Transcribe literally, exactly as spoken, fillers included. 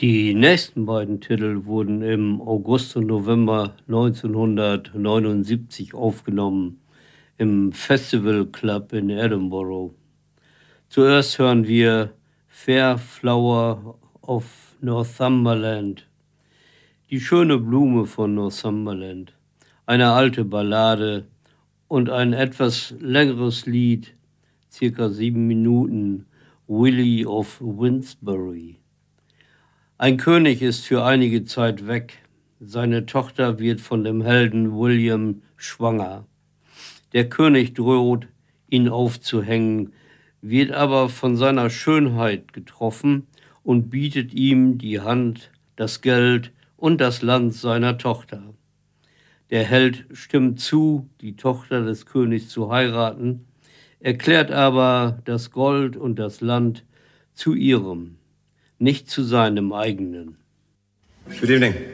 Die nächsten beiden Titel wurden im August und November neunzehnhundertneunundsiebzig aufgenommen im Festival Club in Edinburgh. Zuerst hören wir Fair Flower of Northumberland, die schöne Blume von Northumberland, eine alte Ballade und ein etwas längeres Lied, circa sieben Minuten, Willie of Windsbury. Ein König ist für einige Zeit weg. Seine Tochter wird von dem Helden William schwanger. Der König droht, ihn aufzuhängen, wird aber von seiner Schönheit getroffen und bietet ihm die Hand, das Geld und das Land seiner Tochter. Der Held stimmt zu, die Tochter des Königs zu heiraten, erklärt aber das Gold und das Land zu ihrem, nicht zu seinem eigenen. Good evening.